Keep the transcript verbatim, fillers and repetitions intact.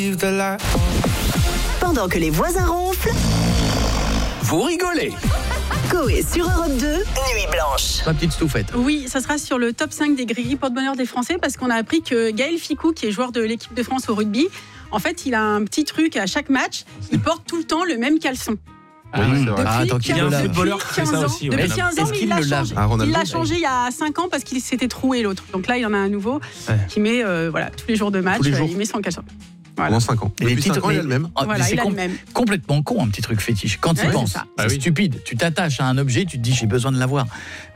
Pendant que les voisins ronflent, Vous rigolez. Coé sur Europe deux, Nuit Blanche. Ma petite stouffette. Oui, ça sera sur le top cinq des gris-gris porte-bonheur des Français parce qu'on a appris que Gaël Ficou, qui est joueur de l'équipe de France au rugby, en fait, il a un petit truc à chaque match, il porte tout le temps le même caleçon. Ah, oui, c'est vrai. Ah, tant qu'il quinze, le lave. depuis footballeur qui fait ça quinze ans, aussi, ouais. depuis Est-ce- quinze ans, est-ce mais qu'il il l'a le lave changé. Ah, Ronaldo, il l'a oui. changé il y a cinq ans parce qu'il s'était troué l'autre. Donc là, il y en a un nouveau Ouais. qui met euh, voilà, tous les jours de match, Tous les jours. euh, il met son caleçon. Voilà. Pendant cinq ans. Et les Depuis cinq titres, ans, il a mais- le même. Ah, mais Voilà, c'est il a com- le même. complètement con, un petit truc fétiche. Quand Ouais, tu y c'est penses, ça. c'est Ah oui. stupide. Tu t'attaches à un objet, tu te dis j'ai besoin de l'avoir.